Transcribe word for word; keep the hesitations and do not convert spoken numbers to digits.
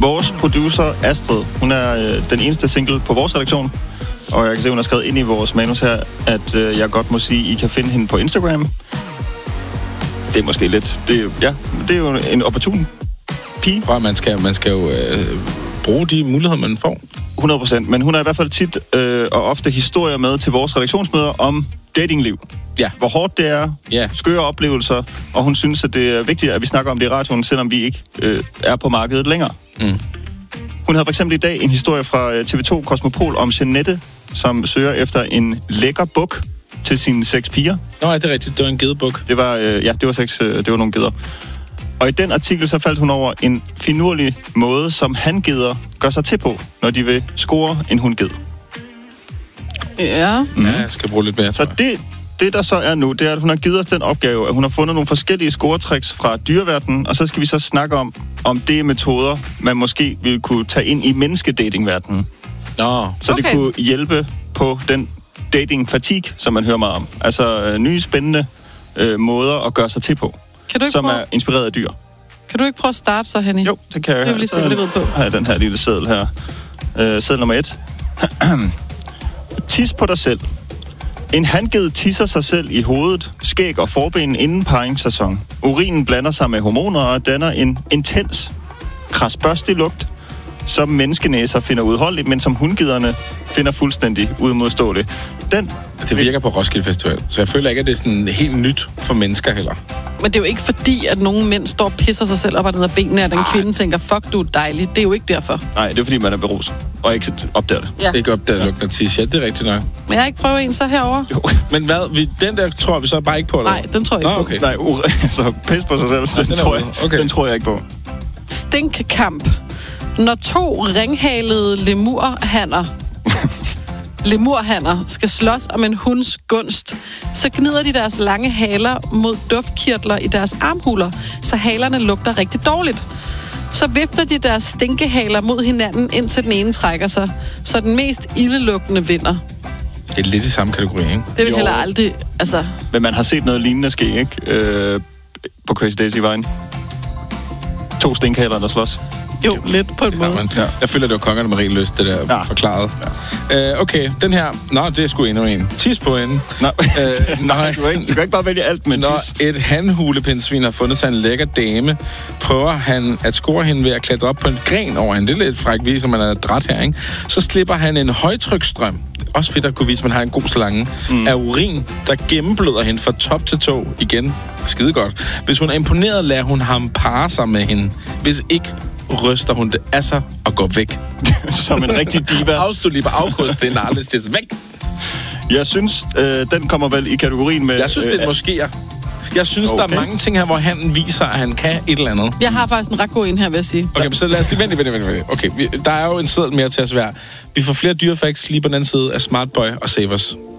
Vores producer, Astrid, hun er øh, den eneste single på vores redaktion. Og jeg kan se, hun har skrevet ind i vores manus her, at øh, jeg godt må sige, at I kan finde hende på Instagram. Det er måske lidt... Det er, ja, det er jo en opportun pige. Prøv, man skal, man skal jo øh, bruge de muligheder, man får. hundrede procent. Men hun har i hvert fald tit øh, og ofte historier med til vores redaktionsmøder om datingliv. Ja. Hvor hårdt det er, ja. skøre oplevelser, og hun synes, at det er vigtigt, at vi snakker om det i radioen, selvom vi ikke øh, er på markedet længere. Mm. Hun havde for eksempel i dag en historie fra T V to Kosmopol om Jeanette, som søger efter en lækker buk til sine seks piger. Nå, ja, det er rigtigt. Det var en gedebuk. Det var, øh, ja, det var seks, øh, det var nogle geder. Og i den artikel, så faldt hun over en finurlig måde, som hangeder gør sig til på, når de vil score en hundged. Ja. Mm. Ja, jeg skal bruge lidt mere, Så det, det, der så er nu, det er, at hun har givet os den opgave, at hun har fundet nogle forskellige scoretricks fra dyreverdenen, og så skal vi så snakke om, om det er metoder, man måske ville kunne tage ind i menneskedatingverdenen. Nå. Så okay. det kunne hjælpe på den dating-fatigue, som man hører meget om. Altså øh, nye, spændende øh, måder at gøre sig til på, kan du ikke som prøve, er inspireret af dyr. Kan du ikke prøve at starte så, Henning? Jo, det kan jeg. Det vil lige se, hvad det ved på. Har jeg den her lille seddel her. Øh, seddel nummer et. Tis på dig selv. En hanged tisser sig selv i hovedet, skæg og forben inden paringssæson. Urinen blander sig med hormoner og danner en intens, krasbørstig lugt, som menneskenæser finder udholdeligt, men som hundgiderne finder fuldstændig udmodståeligt. Den Det virker på Roskilde Festival, så jeg føler ikke, at det er sådan helt nyt for mennesker heller. Men det er jo ikke fordi, at nogle mænd står og pisser sig selv op og ned af benene, og den kvinde tænker, fuck, du er dejlig. Det er jo ikke derfor. Nej, det er fordi, man er beruset og ikke opdager det. Ja. Ikke opdaget ja. lugten af tis. Ja, det er rigtigt nok. Men jeg har ikke prøvet en så herovre. Jo. Men hvad? Vi, den der tror vi så bare ikke på, eller? Nej, den tror jeg ikke Nå, på. okay. Nej, ur- altså pis på sig selv, Ja, den, den, tror jeg, okay. den tror jeg ikke på. Stinkkamp. Når to ringhalede lemurhanner lemurhanner skal slås om en hunds gunst, så gnider de deres lange haler mod duftkirtler i deres armhuler, så halerne lugter rigtig dårligt. Så vifter de deres stinkehaler mod hinanden, indtil den ene trækker sig, så den mest ildelugtende vinder. Det er lidt i samme kategori, ikke? Det vil Jo. heller aldrig, altså... Men man har set noget lignende ske, ikke? Øh, på Crazy Daisy-vejen. To stinkhaler, der slås. Jo, lidt på en måde. Ja, Ja. jeg føler, det var kongerne Marie Løst, det der Ja. forklaret. Ja. Uh, okay, den her... Nå, det er sgu endnu en. Tis på en. Nej, Øh, nej. Du, kan ikke, du kan ikke bare vælge alt med Når tis. et hanhulepindsvin har fundet sig en lækker dame, prøver han at score hende ved at klatre op på en gren over hende. Det er lidt fræk vis, som man er dræt her, ikke? Så slipper han en højtryksstrøm. Også fedt at kunne vise, at man har en god slange. Mm. Af urin, der gennembløder hende fra top til tå. Igen, skide godt. Hvis hun er imponeret, lader hun ham parre sig med hende. Hvis ikke, ryster hun det af sig og går væk. Som en rigtig diva. Afstod lige på afkost til en aldrig til væk. Jeg synes, øh, den kommer vel i kategorien med... Jeg synes, det er øh, moskéer. Jeg synes, okay. der er mange ting her, hvor han viser, at han kan et eller andet. Jeg har faktisk en ret god en her, vil jeg sige. Okay, så lad os lige vente, vente, vente, vente. Okay, vi, der er jo en seddel mere til at svære. Vi får flere dyrefacts lige på den anden side af Smartboy og Savers.